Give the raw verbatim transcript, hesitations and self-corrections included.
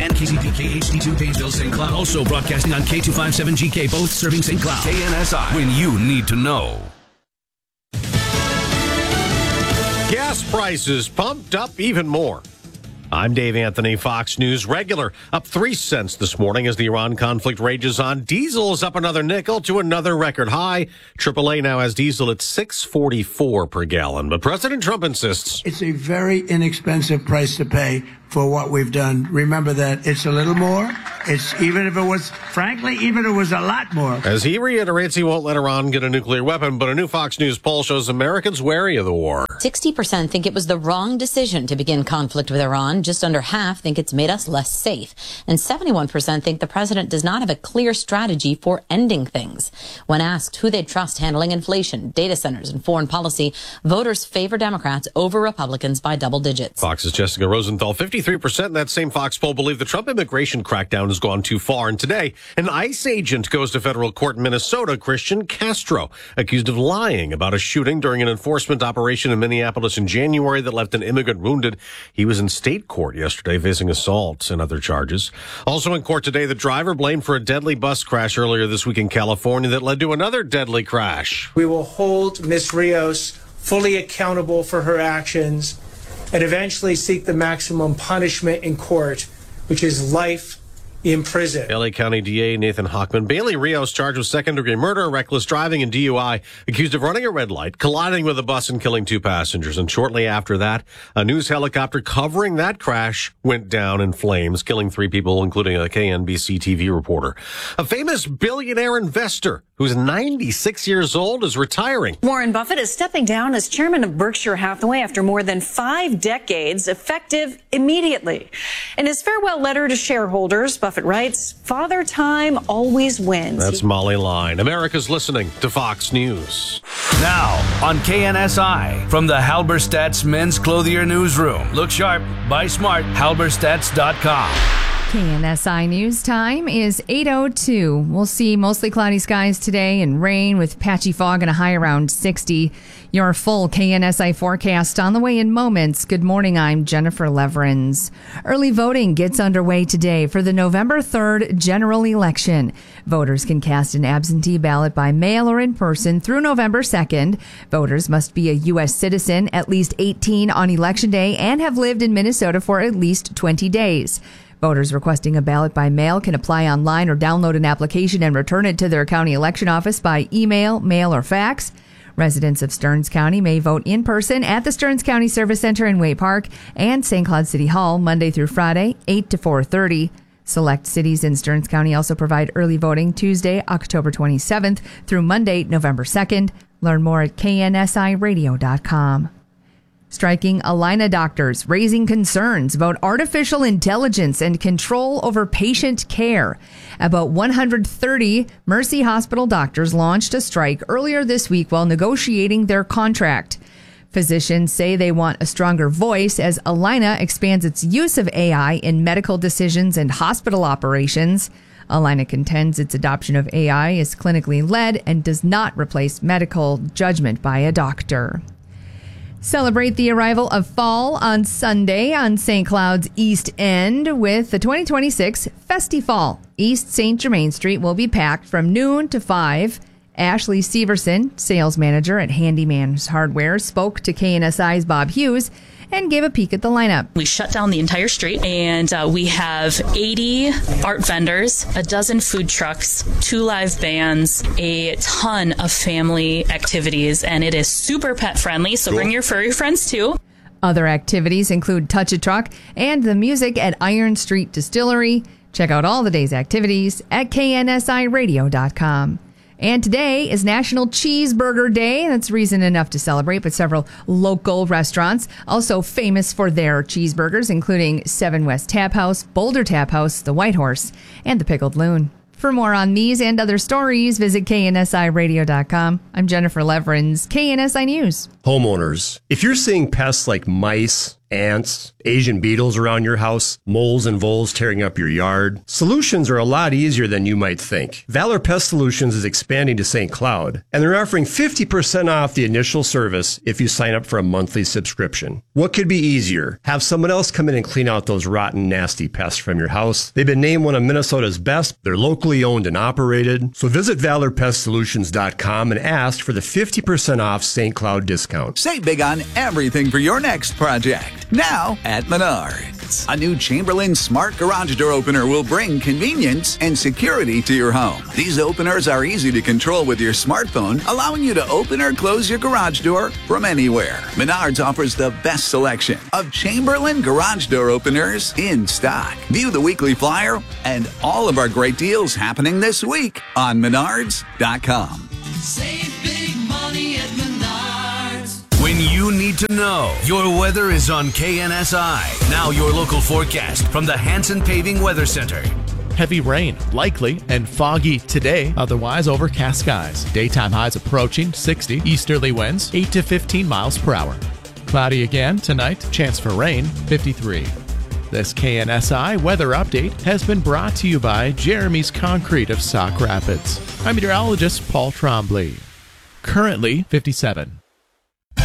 and K C P K H D two Painesville, Saint Cloud. Also broadcasting on K two fifty-seven G K, both serving Saint Cloud. K N S I, when you need to know. Gas prices pumped up even more. I'm Dave Anthony, Fox News regular, up three cents this morning as the Iran conflict rages on. Diesel is up another nickel to another record high. triple A now has diesel at six forty-four per gallon. But President Trump insists it's a very inexpensive price to pay for what we've done. Remember that it's a little more. It's even if it was, frankly, even if it was a lot more. As he reiterates he won't let Iran get a nuclear weapon, but a new Fox News poll shows Americans wary of the war. sixty percent think it was the wrong decision to begin conflict with Iran. Just under half think it's made us less safe. And seventy-one percent think the president does not have a clear strategy for ending things. When asked who they'd trust handling inflation, data centers, and foreign policy, voters favor Democrats over Republicans by double digits. Fox's Jessica Rosenthal, fifty-three percent in that same Fox poll believe the Trump immigration crackdown has gone too far. And today, an ICE agent goes to federal court in Minnesota, Christian Castro, accused of lying about a shooting during an enforcement operation in Minneapolis in January that left an immigrant wounded. He was in state court yesterday facing assault and other charges. Also in court today, the driver blamed for a deadly bus crash earlier this week in California that led to another deadly crash. We will hold Miz Rios fully accountable for her actions and eventually seek the maximum punishment in court, which is life in prison. L A County D A Nathan Hochman. Bailey Rios charged with second-degree murder, reckless driving, and D U I, accused of running a red light, colliding with a bus, and killing two passengers. And shortly after that, a news helicopter covering that crash went down in flames, killing three people, including a K N B C T V reporter. A famous billionaire investor who's ninety-six years old is retiring. Warren Buffett is stepping down as chairman of Berkshire Hathaway after more than five decades, effective immediately. In his farewell letter to shareholders, Buffett writes, "Father Time always wins." That's Molly Line. America's listening to Fox News. Now on K N S I, from the Halberstadt's Men's Clothier Newsroom. Look sharp, buy smart, halberstadts dot com. K N S I News time is eight oh two. We'll see mostly cloudy skies today and rain with patchy fog and a high around sixty. Your full K N S I forecast on the way in moments. Good morning, I'm Jennifer Leverins. Early voting gets underway today for the November third general election. Voters can cast an absentee ballot by mail or in person through November second. Voters must be a U S citizen, at least eighteen on election day, and have lived in Minnesota for at least twenty days. Voters requesting a ballot by mail can apply online or download an application and return it to their county election office by email, mail, or fax. Residents of Stearns County may vote in person at the Stearns County Service Center in Way Park and Saint Cloud City Hall Monday through Friday, eight to four thirty. Select cities in Stearns County also provide early voting Tuesday, October twenty-seventh through Monday, November second. Learn more at K N S I radio dot com. Striking Allina doctors, raising concerns about artificial intelligence and control over patient care. About one hundred thirty Mercy Hospital doctors launched a strike earlier this week while negotiating their contract. Physicians say they want a stronger voice as Allina expands its use of A I in medical decisions and hospital operations. Allina contends its adoption of A I is clinically led and does not replace medical judgment by a doctor. Celebrate the arrival of fall on Sunday on Saint Cloud's East End with the twenty twenty-six Festifall. East Saint Germain Street will be packed from noon to five. Ashley Severson, sales manager at Handyman's Hardware, spoke to K N S I's Bob Hughes and gave a peek at the lineup. We shut down the entire street, and uh, we have eighty art vendors, a dozen food trucks, two live bands, a ton of family activities, and it is super pet friendly, so cool. Bring your furry friends too. Other activities include Touch a Truck and the music at Iron Street Distillery. Check out all the day's activities at K N S I radio dot com. And today is National Cheeseburger Day. That's reason enough to celebrate, but several local restaurants also famous for their cheeseburgers, including Seven West Tap House, Boulder Tap House, The White Horse, and The Pickled Loon. For more on these and other stories, visit K N S I radio dot com. I'm Jennifer Leverins, K N S I News. Homeowners, if you're seeing pests like mice, ants, Asian beetles around your house, moles and voles tearing up your yard. Solutions are a lot easier than you might think. Valor Pest Solutions is expanding to Saint Cloud, and they're offering fifty percent off the initial service if you sign up for a monthly subscription. What could be easier? Have someone else come in and clean out those rotten, nasty pests from your house. They've been named one of Minnesota's best. They're locally owned and operated. So visit valor pest solutions dot com and ask for the fifty percent off Saint Cloud discount. Save big on everything for your next project. Now at Menards. A new Chamberlain Smart Garage Door Opener will bring convenience and security to your home. These openers are easy to control with your smartphone, allowing you to open or close your garage door from anywhere. Menards offers the best selection of Chamberlain Garage Door Openers in stock. View the weekly flyer and all of our great deals happening this week on menards dot com. Save big money at Menards. When you need to know, your weather is on K N S I. Now your local forecast from the Hanson Paving Weather Center. Heavy rain, likely, and foggy today, otherwise overcast skies. Daytime highs approaching sixty, easterly winds eight to fifteen miles per hour. Cloudy again tonight, chance for rain, fifty-three. This K N S I weather update has been brought to you by Jeremy's Concrete of Sauk Rapids. I'm meteorologist Paul Trombley. Currently fifty-seven.